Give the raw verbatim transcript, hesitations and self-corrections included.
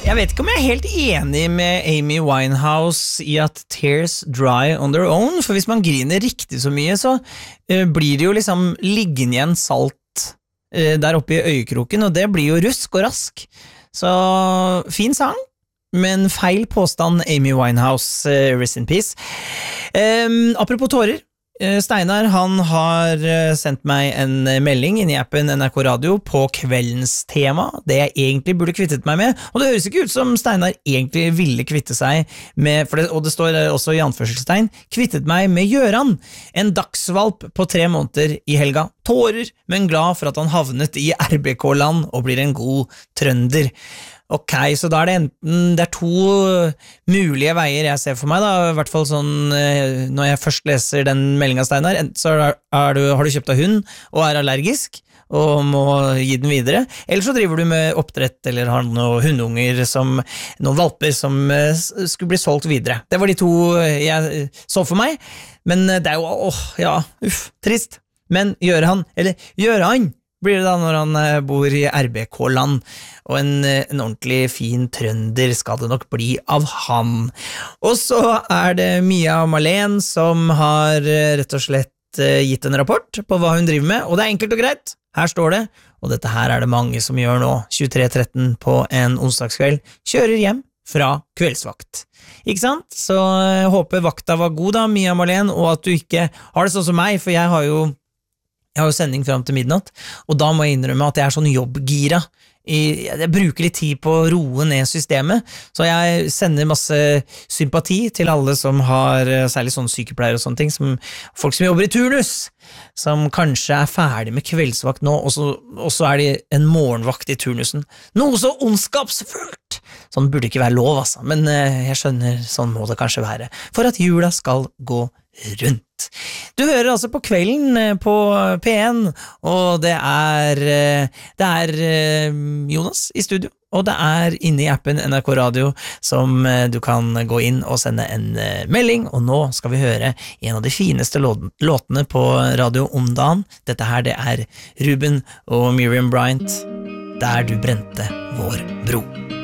Jeg vet ikke om jeg er helt enig med Amy Winehouse i at tears dry on their own, for hvis man griner riktig så mye, så uh, blir det jo liksom liggende igjen salt uh, der oppe i øyekroken, og det blir jo rusk og rask. Så fin sang, men feil påstand, Amy Winehouse, uh, rest in peace. Um, apropos tårer, Steinar, han har sendt meg en melding inn i appen N R K Radio på kveldens tema, det jeg egentlig burde kvittet meg med, og det høres ikke ut som Steinar egentlig ville kvitte seg med, for det, og det står også i anførselstegn, kvittet meg med Gjøran, en dagsvalp på tre måneder i helga, tårer, men glad for at han havnet i R B K-land og blir en god trønder. Ok, så da er det enten, det er to mulige veier jeg ser for meg da, i hvert fall sånn, når jeg først leser den meldingen av Steinar, enten så er, er du, har du kjøpt av hund og er allergisk, og må gi den videre, eller så driver du med oppdrett, eller har noen hundunger, som, noen valper som skulle bli solgt videre. Det var de to jeg så for meg, men det er jo, åh, ja, uff, trist. Men gjør han, eller gjør han, blir det da når han bor i R B K-land, og en, en ordentlig fin trønder skal det nok bli av han. Og så er det Mia Malene som har rett og slett gitt en rapport på hva hun driver med, og det er enkelt og greit. Her står det, og dette her er det mange som gjør nå, tjuetre tretten på en onsdagskveld, kjører hjem fra kveldsvakt. Ikke sant? Så jeg håper vakta var god da, Mia Malene, og at du ikke har det sånn som meg, for jeg har jo Jeg har jo sending frem til midnatt, og da må jeg innrømme at jeg er sånn jobbgira. Jeg bruker litt tid på å roe ned systemet, så jeg sender masse sympati til alle som har, særlig sånne sykepleiere og sånne ting, som, folk som jobber i turnus, som kanskje er ferdig med kveldsvakt nå, og så, og så er de en morgenvakt i turnusen. Noe så ondskapsfullt! Sånn burde ikke være lov, altså, men jeg skjønner, sånn må det kanskje være, for at jula skal gå rundt. Du hører altså på kvelden på P en, og det er, det er Jonas i studio, og det er inne i appen N R K Radio som du kan gå inn og sende en melding, og nå skal vi høre en av de fineste låtene på radio om dagen. Dette her, det er Ruben og Miriam Bryant, Der du brente vår bro.